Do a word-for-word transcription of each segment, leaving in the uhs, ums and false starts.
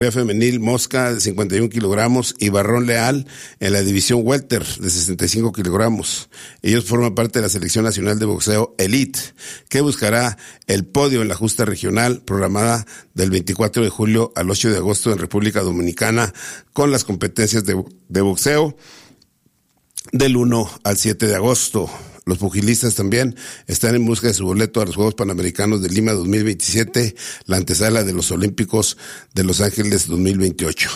femenil Mosca de cincuenta y un kilogramos y Barrón Leal en la división welter de sesenta y cinco kilogramos. Ellos forman parte de la Selección Nacional de Boxeo Elite, que buscará el podio en la justa regional programada del veinticuatro de julio al ocho de agosto en República Dominicana, con las competencias de, de boxeo del uno al siete de agosto. Los pugilistas también están en busca de su boleto a los Juegos Panamericanos de Lima dos mil veintisiete, la antesala de los Olímpicos de Los Ángeles dos mil veintiocho.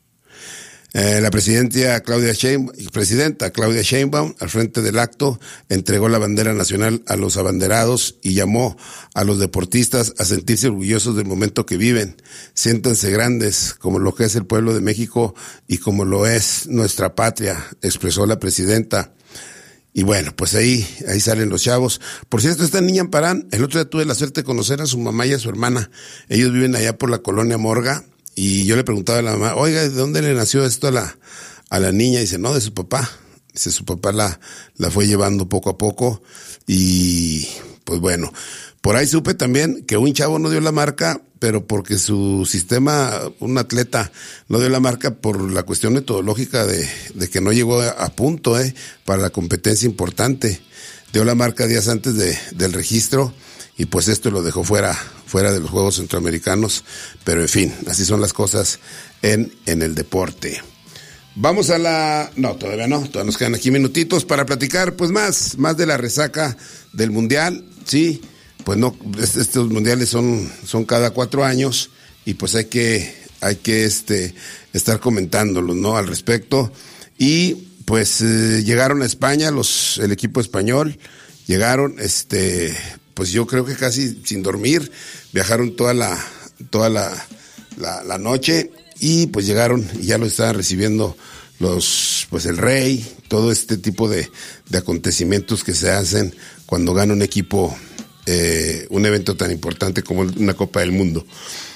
Eh, la presidenta Claudia Sheinbaum, presidenta Claudia Sheinbaum, al frente del acto, entregó la bandera nacional a los abanderados y llamó a los deportistas a sentirse orgullosos del momento que viven. Siéntanse grandes, como lo que es el pueblo de México y como lo es nuestra patria, expresó la presidenta. Y bueno, pues ahí, ahí salen los chavos. Por cierto, esta niña Amparán, el otro día tuve la suerte de conocer a su mamá y a su hermana. Ellos viven allá por la colonia Morga, y yo le preguntaba a la mamá, oiga, ¿de dónde le nació esto a la, a la niña? Y dice, no, de su papá. Dice, su papá la, la fue llevando poco a poco, y pues bueno. Por ahí supe también que un chavo no dio la marca, pero porque su sistema, un atleta, no dio la marca por la cuestión metodológica de, de que no llegó a, a punto, eh, para la competencia importante. Dio la marca días antes de, del registro, y pues esto lo dejó fuera, fuera de los Juegos Centroamericanos. Pero en fin, así son las cosas en, en el deporte. Vamos a la... No, todavía no, todavía nos quedan aquí minutitos para platicar, pues más, más de la resaca del Mundial, sí. Pues no, estos mundiales son, son cada cuatro años, y pues hay que, hay que este, estar comentándolos, ¿no? Al respecto. Y pues eh, llegaron a España los, el equipo español, llegaron, este, pues yo creo que casi sin dormir, viajaron toda la, toda la, la, la noche, y pues llegaron y ya lo estaban recibiendo los, pues el rey, todo este tipo de, de acontecimientos que se hacen cuando gana un equipo, Eh, un evento tan importante como una Copa del Mundo.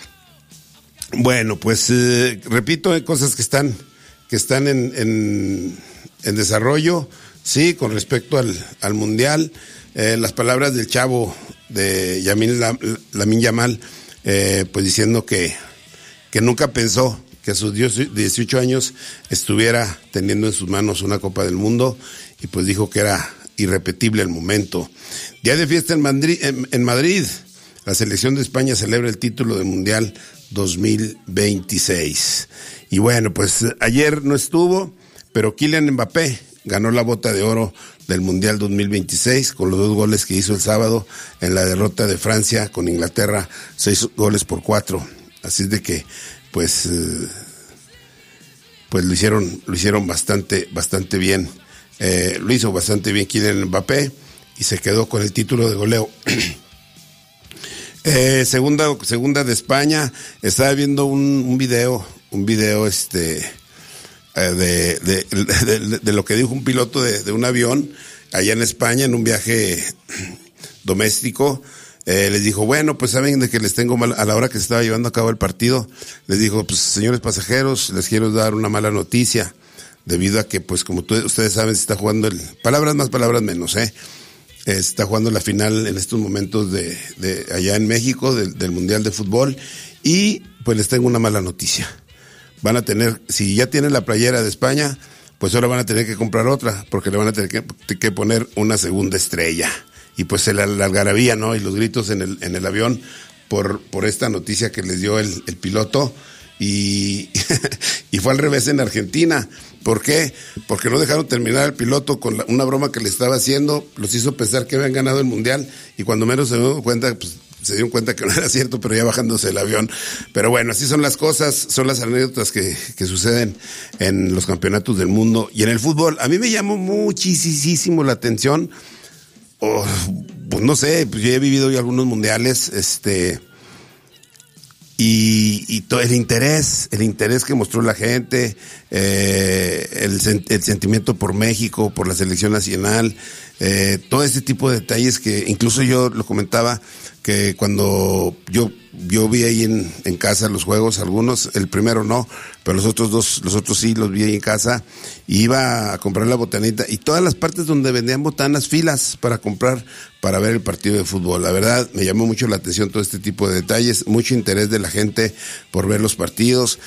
Bueno, pues eh, repito, hay cosas que están que están en, en, en desarrollo, sí, con respecto al, al Mundial. Eh, las palabras del chavo de Yamin Lamine Yamal, eh, pues diciendo que, que nunca pensó que a sus dieciocho años estuviera teniendo en sus manos una Copa del Mundo, y pues dijo que era irrepetible el momento. Día de fiesta en Madrid, en, en Madrid. La selección de España celebra el título del Mundial dos mil veintiséis. Y bueno, pues ayer no estuvo, pero Kylian Mbappé ganó la bota de oro del Mundial dos mil veintiséis con los dos goles que hizo el sábado en la derrota de Francia con Inglaterra, seis goles por cuatro. Así es de que, pues, eh, pues lo hicieron, lo hicieron bastante, bastante bien. Eh, lo hizo bastante bien Kylian Mbappé, y se quedó con el título de goleo. eh, segunda, segunda de España. Estaba viendo un, un video, un video este eh, de, de, de, de, de lo que dijo un piloto de, de un avión allá en España en un viaje doméstico. Eh, les dijo, bueno, pues saben de que les tengo mal, a la hora que se estaba llevando a cabo el partido, les dijo, pues señores pasajeros, les quiero dar una mala noticia, debido a que, pues como tú, ustedes saben, se está jugando el, palabras más, palabras menos, eh, eh se está jugando la final en estos momentos de, de allá en México, del, del Mundial de Fútbol, y pues les tengo una mala noticia. Van a tener, si ya tienen la playera de España, pues ahora van a tener que comprar otra, porque le van a tener que, que poner una segunda estrella. Y pues la, la algarabía, ¿no? Y los gritos en el, en el avión por, por esta noticia que les dio el, el piloto. Y, y fue al revés en Argentina. ¿Por qué? Porque no dejaron terminar al piloto con la, una broma que le estaba haciendo, los hizo pensar que habían ganado el Mundial, y cuando menos se dieron cuenta, pues se dieron cuenta que no era cierto, pero ya bajándose el avión. Pero bueno, así son las cosas, son las anécdotas que, que suceden en los campeonatos del mundo y en el fútbol. A mí me llamó muchísimo la atención, oh, pues no sé, pues yo he vivido ya algunos mundiales, este... Y, y todo el interés, el interés que mostró la gente, eh, el, el sentimiento por México, por la selección nacional, eh, todo ese tipo de detalles que incluso yo lo comentaba, que cuando yo yo vi ahí en, en casa los juegos, algunos, el primero no, pero los otros dos, los otros sí los vi ahí en casa, y iba a comprar la botanita, y todas las partes donde vendían botanas, filas para comprar, para ver el partido de fútbol. La verdad, me llamó mucho la atención todo este tipo de detalles, mucho interés de la gente por ver los partidos,